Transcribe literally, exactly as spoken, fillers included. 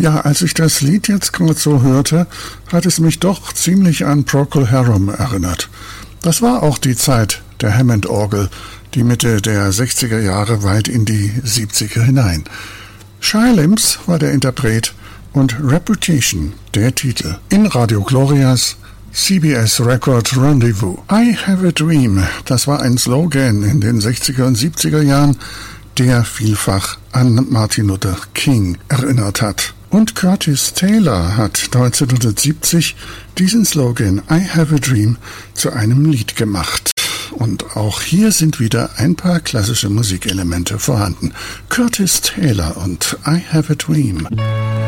Ja, als ich das Lied jetzt gerade so hörte, hat es mich doch ziemlich an Procol Harum erinnert. Das war auch die Zeit der Hammond-Orgel, die Mitte der sechziger Jahre weit in die siebziger hinein. Shai Linne war der Interpret und Reputation der Titel. In Radio Glorias C B S Record Rendezvous. I have a dream, das war ein Slogan in den sechziger und siebziger Jahren, der vielfach an Martin Luther King erinnert hat. Und Curtis Taylor hat neunzehnhundertsiebzig diesen Slogan I have a dream zu einem Lied gemacht. Und auch hier sind wieder ein paar klassische Musikelemente vorhanden. Curtis Taylor und I have a dream.